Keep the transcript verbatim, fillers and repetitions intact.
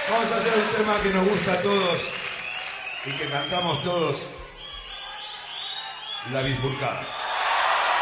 Vamos a hacer un tema que nos gusta a todos y que cantamos todos. La bifurcada.